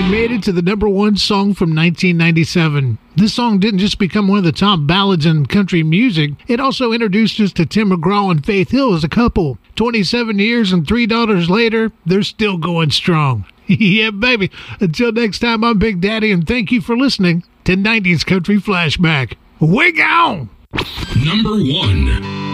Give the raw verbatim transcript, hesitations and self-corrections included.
made it to the number one song from nineteen ninety-seven. This song didn't just become one of the top ballads in country music, it also introduced us to Tim McGraw and Faith Hill as a couple. twenty-seven years and three daughters later, they're still going strong. Yeah, baby. Until next time, I'm Big Daddy, and thank you for listening to nineties Country Flashback. We gone! Number one.